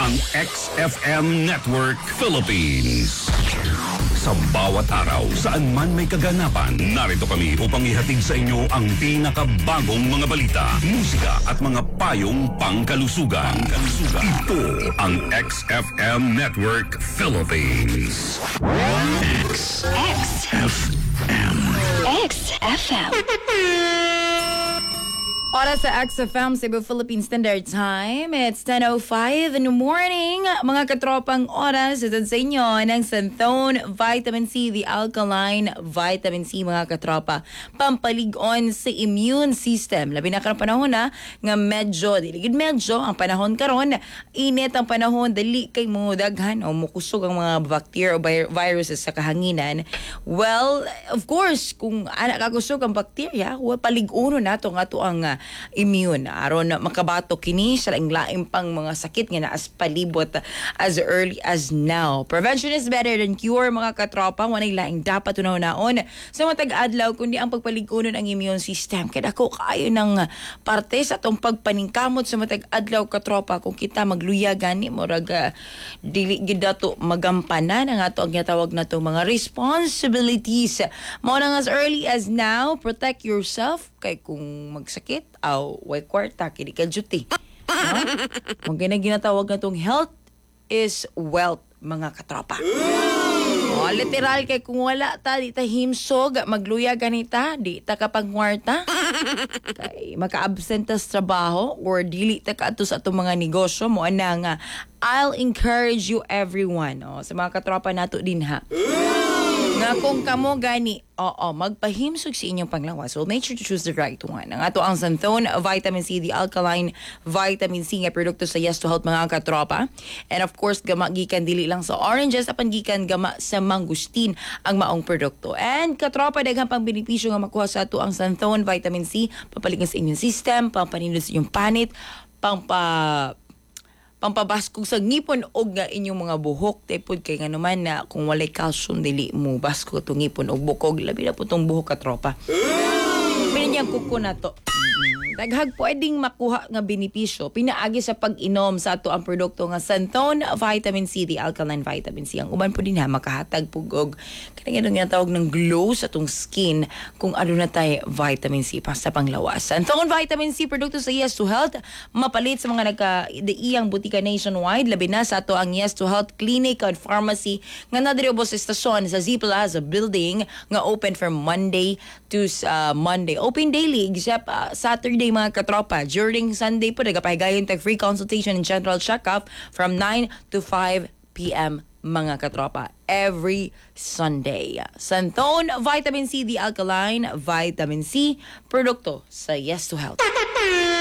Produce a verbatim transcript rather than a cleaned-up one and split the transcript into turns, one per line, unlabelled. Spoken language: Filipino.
ang X F M Network Philippines. Sa bawat araw, saan man may kaganapan, narito kami upang ihatid sa inyo ang pinakabagong mga balita, musika at mga payong pangkalusugan. Pangkalusugan. Ito ang X F M Network Philippines. X F M.
X F M.
Oras sa X F M, Cebu Philippine Standard Time. It's ten oh five in the morning. Mga katropang oras, ito sa inyo ng Santhone Vitamin C, the alkaline vitamin C, mga katropa. Pampalig-on sa immune system. Labi na karang panahon na nga medyo, diligid medyo, ang panahon karon init ang panahon, dali kay mo daghan o mukusog ang mga bacteria o vir- viruses sa kahanginan. Well, of course, kung anak kakusog ang bacteria, well, palig-uno na ito nga ito ang uh, immune aron makabato kini sa laing-laing pang mga sakit nga naas palibot as early as now. Prevention is better than cure, mga katropa. Walay laing dapat tunaw-naon sa matag adlaw kundi ang pagpaligunon ang immune system. Kaya ako kayo ng parte sa atong pagpaningkamot sa matag adlaw, katropa. Kung kita magluya gani murag uh, dili gid dato magampanan ang ato ang ginatawag nato mga responsibilities. Mao nang as early as now, protect yourself kay kung magsakit aw way kwarta kini ka duty. No? Kung gina ginatawag na tong health is wealth, mga katropa. Oh, literal kay kung wala ta di ta himsog magluya ganita di ta kapangwarta kay maka-absent ta sa trabaho or dili ta kaadto sa atong mga negosyo mo ana nga I'll encourage you everyone oh, sa mga katropa nato din ha nga kung kamo gani, oo, magpahimsog sa inyong panglawas. So make sure to choose the right one. Ang ato ang Santhone Vitamin C, the alkaline vitamin C nga produkto sa Yes to Health, mga katropa. And of course, gama gikan dili lang sa oranges, apan gikan gama sa mangustin ang maong produkto. And katropa, daghang pang benepisyo nga makuha sa ato ang Santhone Vitamin C, papalikan sa immune system, pampanindot sa inyong panit, pampa pampabaskog sa ngipon og nga inyong mga buhok. Tepod kay nga naman na kung walay calcium dili mo basko itong ngipon og bukog, labi na po itong buhok, katropa. Pinanyang kuko na to. Daghag pwedeng makuha nga benepisyo pinaagi sa pag-inom sa ato ang produkto nga Santhone Vitamin C, the alkaline vitamin C. Ang uban po din ha makahatag pugog kanang nga tawag ng glow sa atong skin kung ano na tay vitamin C pa sa panglawas. Santhone Vitamin C produkto sa Yes to Health, mapalit sa mga nagka-iyang butika nationwide, labi na sa ato ang Yes to Health Clinic and Pharmacy nga nadiri ubos sa estasyon sa Z Plaza building nga open from Monday to uh, Monday. Open daily except uh, Saturday, mga katropa. During Sunday po, nagapahigayon tag free consultation and general check-up from nine to five p.m. mga katropa. Every Sunday. Santhone Vitamin C, the alkaline vitamin C, produkto sa Yes to Health.